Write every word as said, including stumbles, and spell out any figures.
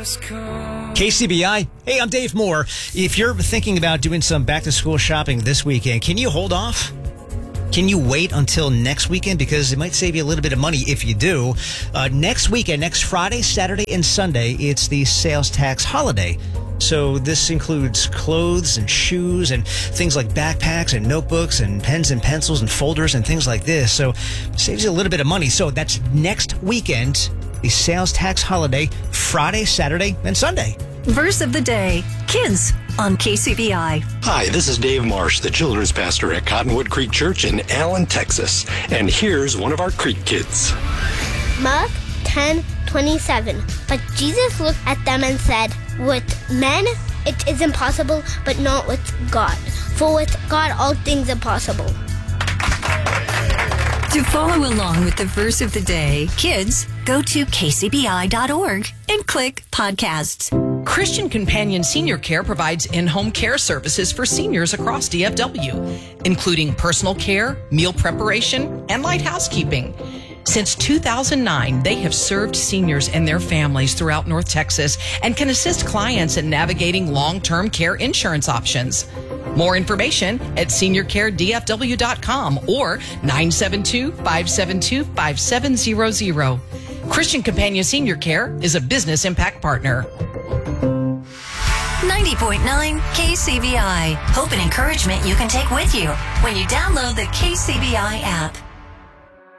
K C B I. Hey, I'm Dave Moore. If you're thinking about doing some back-to-school shopping this weekend, can you hold off? Can you wait until next weekend? Because it might save you a little bit of money if you do. Uh, next weekend, next Friday, Saturday, and Sunday, it's the sales tax holiday. So this includes clothes and shoes and things like backpacks and notebooks and pens and pencils and folders and things like this. So it saves you a little bit of money. So that's next weekend, the sales tax holiday, Friday, Saturday, and Sunday. Verse of the day, kids on K C B I. Hi, this is Dave Marsh, the children's pastor at Cottonwood Creek Church in Allen, Texas. And here's one of our Creek kids. Mark ten twenty-seven. But Jesus looked at them and said, with men it is impossible, but not with God. For with God all things are possible. To follow along with the verse of the day, kids, go to k c b i dot org and click podcasts. Christian Companion Senior Care provides in-home care services for seniors across D F W, including personal care, meal preparation, and light housekeeping. Since two thousand nine, they have served seniors and their families throughout North Texas and can assist clients in navigating long-term care insurance options. More information at senior care d f w dot com or nine seven two, five seven two, five seven zero zero. Christian Companion Senior Care is a business impact partner. ninety point nine K C B I. Hope and encouragement you can take with you when you download the K C B I app.